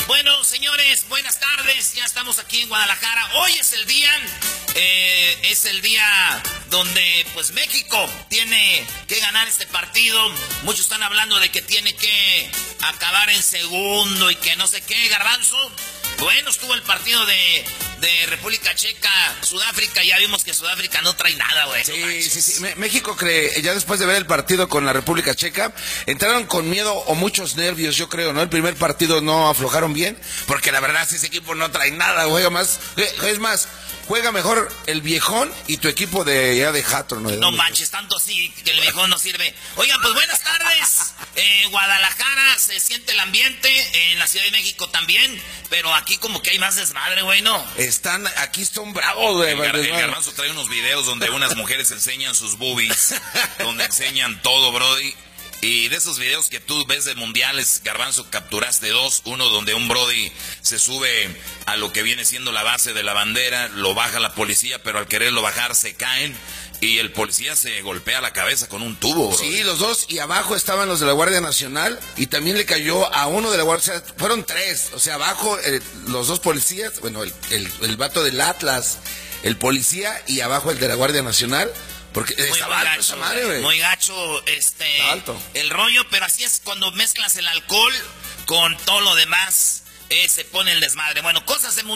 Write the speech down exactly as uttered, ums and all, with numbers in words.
Bueno, señores, buenas tardes. Ya estamos aquí en Guadalajara. Hoy es el día, eh, es el día donde, pues, México tiene que ganar este partido. Muchos están hablando de que tiene que acabar en segundo y que no sé qué, Garbanzo. Bueno, estuvo el partido de, de República Checa, Sudáfrica. Ya vimos que Sudáfrica no trae nada, güey. Sí, no sí, sí. México cree, ya después de ver el partido con la República Checa, entraron con miedo o muchos nervios, yo creo, ¿no? El primer partido no aflojaron bien, porque la verdad ese equipo no trae nada, juega más, es más, juega mejor el viejón y tu equipo de ya de Jato, ¿no? No manches, tanto así que el viejón no sirve. Oigan, pues buenas tardes. Eh, Guadalajara, se siente el ambiente, en la Ciudad de México también, pero aquí como que hay más desmadre, güey, ¿no? Están, aquí son bravos, güey. El, Gar el Garbanzo trae unos videos donde unas mujeres enseñan sus boobies, donde enseñan todo, brody. Y de esos videos que tú ves de mundiales, Garbanzo, capturaste dos. Uno donde un brody se sube a lo que viene siendo la base de la bandera, lo baja la policía, pero al quererlo bajar se caen. Y el policía se golpea la cabeza con un tubo, brody. Sí, los dos, y abajo estaban los de la Guardia Nacional, y también le cayó a uno de la Guardia, o sea, fueron tres, o sea, abajo eh, los dos policías, bueno, el, el, el vato del Atlas, el policía, y abajo el de la Guardia Nacional. Porque muy, está muy alto gacho, esa madre, güey. Muy gacho, este, está alto. El rollo, pero así es cuando mezclas el alcohol con todo lo demás, eh, se pone el desmadre. Bueno, cosas de